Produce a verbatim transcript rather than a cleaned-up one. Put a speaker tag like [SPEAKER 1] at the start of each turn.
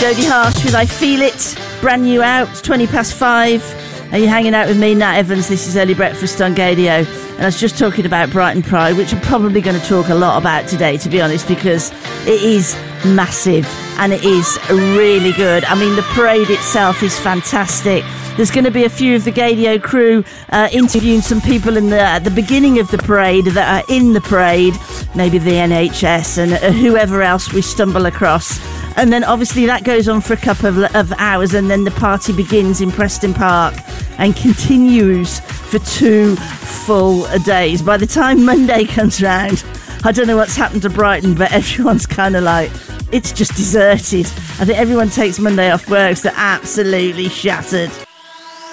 [SPEAKER 1] Jodie Harsh with I Feel It, brand new out, twenty past five. Are you hanging out with me, Nat Evans? This is Early Breakfast on Gadio. And I was just talking about Brighton Pride, which I'm probably going to talk a lot about today, to be honest, because it is massive and it is really good. I mean, the parade itself is fantastic. There's going to be a few of the Gadio crew uh, interviewing some people in the at the beginning of the parade that are in the parade, maybe the N H S and uh, whoever else we stumble across. And then obviously that goes on for a couple of, of hours, and then the party begins in Preston Park and continues for two full days. By the time Monday comes round, I don't know what's happened to Brighton, but everyone's kind of like, it's just deserted. I think everyone takes Monday off work, so they're absolutely shattered.